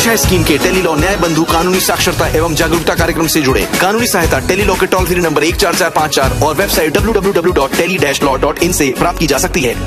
पेश है स्कीम के टेलीलॉ न्याय बंधु कानूनी साक्षरता एवं जागरूकता कार्यक्रम से जुड़े। कानूनी सहायता टेलीलॉ के टोल फ्री नंबर 14454 और वेबसाइट www.tele-law.in से प्राप्त की जा सकती है।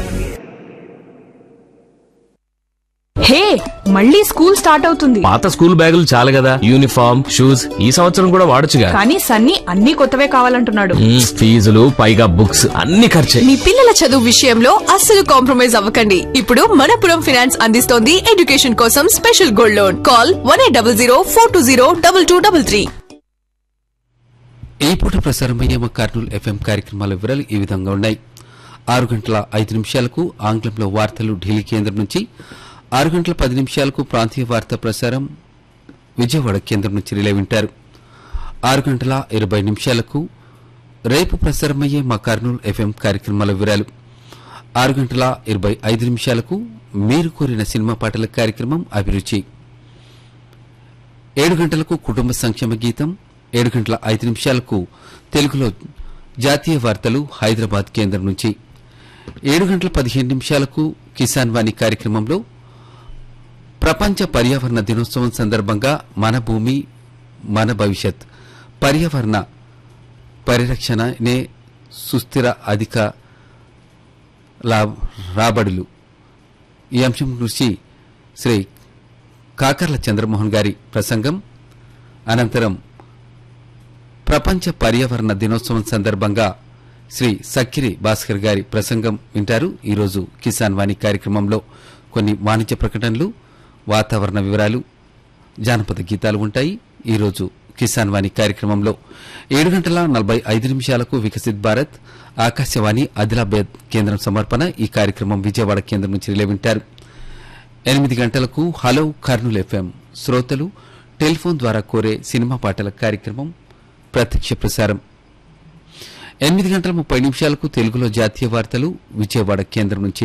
హే మళ్ళీ స్కూల్ స్టార్ట్ అవుతుంది. పాత స్కూల్ బ్యాగులు చాలు కదా, యూనిఫామ్ షూస్ ఈ సంవత్సరం కూడా వాడొచ్చుగా. కానీ సన్నీ అన్ని కొత్తవే కావాలంటున్నాడు. ఫీజులు పైగా బుక్స్ అన్ని ఖర్చే. మీ పిల్లల చదువు విషయంలో అస్సలు కాంప్రమైజ్ అవ్వకండి. ఇప్పుడు మనపురం ఫైనాన్స్ అందిస్తోంది ఎడ్యుకేషన్ కోసం స్పెషల్ గోల్డ్ లోన్. కాల్ 1800-420-2233. ఈ పూట ప్రసారమయ్యే మా కర్నూలు ఎఫ్ఎం కార్యక్రమాల వివరాలు ఈ విధంగా ఉన్నాయి. 6:05 ఆంగ్లంలో వార్తలు ఢిల్లీ కేంద్రం నుంచి, 6:10 ప్రాంతీయ వార్తా ప్రసారం విజయవాడ కేంద్రం నుంచి రిలే వింటారు. 6:20 రేపు ప్రసారమయ్యే మా కర్నూలు ఎఫ్ఎం కార్యక్రమాల వివరాలు. 6:25 మీరు కోరిన సినిమా పాటల కార్యక్రమం అభిరుచి. 7 గంటలకు కుటుంబ సంక్షేమ గీతం. 7:05 తెలుగులో జాతీయ వార్తలు హైదరాబాద్ కేంద్రం నుంచి. 7:15 కిసాన్ వాణి కార్యక్రమంలో ప్రపంచ పర్యావరణ దినోత్సవం సందర్భంగా మన భూమి మన భవిష్యత్, పర్యావరణ పరిరక్షణనే సుస్థిర అధిక రాబడులు, ఈ అంశం గురించి శ్రీ కాకర్ల చంద్రమోహన్ గారి ప్రసంగం. అనంతరం ప్రపంచ పర్యావరణ దినోత్సవం సందర్భంగా శ్రీ సక్కిరి భాస్కర్ గారి ప్రసంగం వింటారు. ఈరోజు కిసాన్ వాణి కార్యక్రమంలో కొన్ని వాణిజ్య ప్రకటనలు, వాతావరణ వివరాలు, జానపద గీతాలు ఉంటాయి. ఈరోజు కిసాన్ వాణి కార్యక్రమంలో 7:45 వికసిత్ భారత్ ఆకాశవాణి ఆదిలాబాద్ కేంద్రం సమర్పణ. ఈ కార్యక్రమం విజయవాడ కేంద్రం నుంచి రిలే వింటారు. 8 గంటలకు హలో కర్నూలు ఎఫ్ఎం శ్రోతలు టెలిఫోన్ ద్వారా కోరే సినిమా పాటల కార్యక్రమం ప్రత్యక్ష ప్రసారం. 8:30 తెలుగులో జాతీయ వార్తలు విజయవాడ కేంద్రం నుంచి.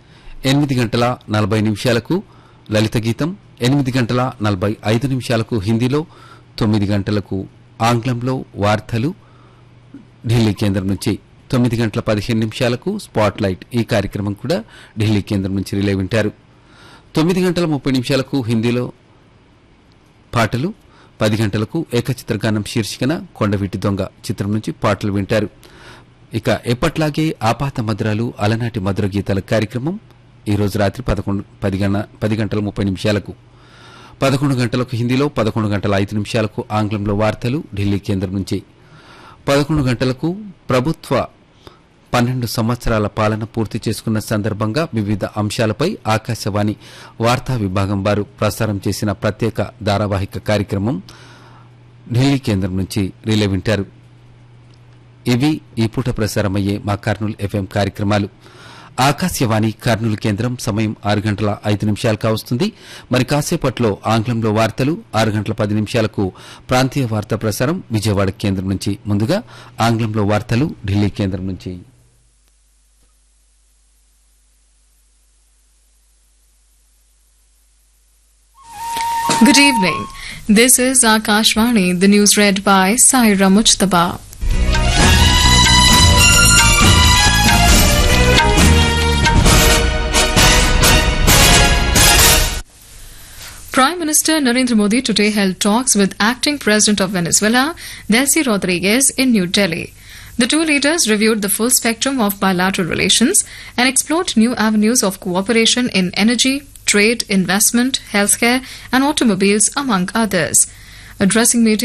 8:40 లలిత గీతం. 8:45 హిందీలో, 9 ఆంగ్లంలో వార్తలు ఢిల్లీ కేంద్రం నుంచి. 9:15 స్పాట్ లైట్, ఈ కార్యక్రమం కూడా ఢిల్లీ కేంద్రం నుంచి రిలే వింటారు. 9:30 హిందీలో పాటలు. 10 ఏకచిత్రగానం శీర్షికన కొండవీటి దొంగ చిత్రం నుంచి పాటలు వింటారు. ఇక ఎప్పట్లాగే ఆపాత మధురాలు అలనాటి మధుర గీతాల కార్యక్రమం ఈరోజు రాత్రి 10:30 11 హిందీలో, 11:05 ఆంగ్లంలో వార్తలు ఢిల్లీ కేంద్రం నుంచి. 11 ప్రభుత్వ 12 సంవత్సరాల పాలన పూర్తి చేసుకున్న సందర్భంగా వివిధ అంశాలపై ఆకాశవాణి వార్తా విభాగం వారు ప్రసారం చేసిన ప్రత్యేక ధారావాహిక కార్యక్రమం ఢిల్లీ కేంద్రం నుంచి రిలే వింటారు. ఇవి ఈ పూట ప్రసారమయ్యే మా కర్నూలు ఎఫ్ఎం కార్యక్రమాలు. ఆకాశవాణి కర్నూలు కేంద్రం సమయం 6:05 కావస్తుంది. మరి కాసేపట్లో ఆంగ్లంలో వార్తలు, 6:10 ప్రాంతీయ వార్తా ప్రసారం విజయవాడ కేంద్రం నుంచి. ముందుగా ఆంగ్లంలో వార్తలు ఢిల్లీ కేంద్రం నుంచి. Good evening. This is Akashvani. The news read by Saira Mujtaba. Prime Minister Narendra Modi today held talks with acting President of Venezuela, Delcy Rodriguez, in New Delhi. The two leaders reviewed the full spectrum of bilateral relations and explored new avenues of cooperation in energy, trade, investment, healthcare, and automobiles, among others. Addressing media